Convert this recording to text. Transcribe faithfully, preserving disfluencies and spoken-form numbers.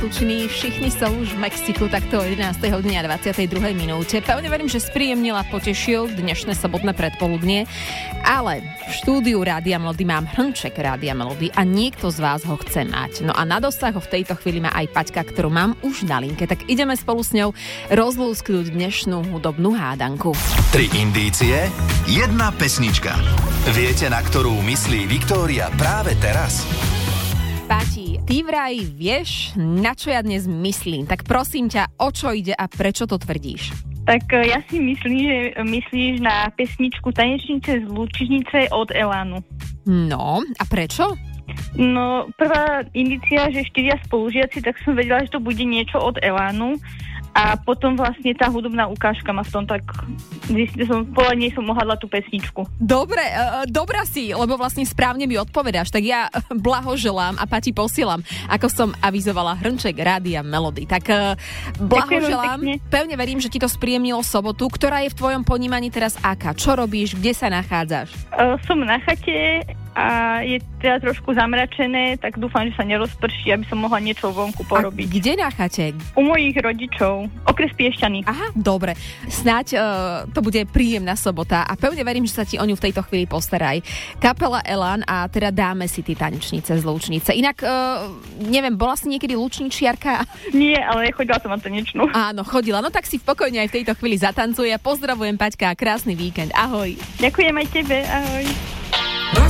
tučný, všichni sú už v Mexiku, takto o jedenástej hodine a dvadsiatej druhej minúte. Pevne verím, že spríjemnila, potešil dnešné sobotné predpoludnie, ale v štúdiu Rádia Melody mám hrnček Rádia Melody a niekto z vás ho chce mať. No a na dosah ho v tejto chvíli má aj Paťka, ktorú mám už na linke, tak ideme spolu s ňou rozlúsknuť dnešnú hudobnú hádanku. Tri indície, jedna pesnička. Viete, na ktorú myslí Viktória práve teraz? Pati, ty vraj vieš, na čo ja dnes myslím. Tak prosím ťa, o čo ide a prečo to tvrdíš? Tak ja si myslím, že myslíš na pesničku Tanečnice z Lučnice od Elánu. No, a prečo? No, prvá indícia, že štyria spolužiaci, tak som vedela, že to bude niečo od Elánu. A potom vlastne tá hudobná ukážka ma v tom tak zistila, som podľa nej som ohľadla tú pesničku. Dobre, uh, dobrá si, lebo vlastne správne mi odpovedáš, tak ja blahoželám a Pati posielam, ako som avizovala, hrnček Rádia Melody. Tak uh, blahoželám, pevne verím, že ti to spríjemnilo sobotu, ktorá je v tvojom ponímaní teraz aká? Čo robíš, kde sa nachádzaš? Uh, som na chate a je teda trošku zamračené, tak dúfam, že sa nerozprší, aby som mohla niečo vonku porobiť. A kde na chate? U mojich rodičov, okres Piešťany. Aha, dobre. Snáď uh, to bude príjemná sobota a pevne verím, že sa ti o ňu v tejto chvíli postaraj. Kapela Elán a teda dáme si ty Tanečnice z Lučnice. Inak, uh, neviem, bola si niekedy lučničiarka? Nie, ale chodila som na tanečnú. Áno, chodila. No tak si pokojne aj v tejto chvíli zatancuje. Pozdravujem, Paťka, a krásny víkend. Ahoj. Ďakujem aj tebe, ahoj.